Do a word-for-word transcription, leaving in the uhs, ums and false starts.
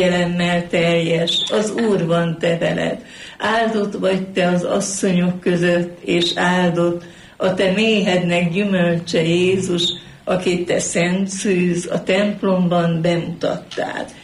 jelemmel teljes, az Úr van te veled. Áldott vagy te az asszonyok között, és áldott a te méhednek gyümölcse Jézus, akit te szent szűz a templomban bemutattál.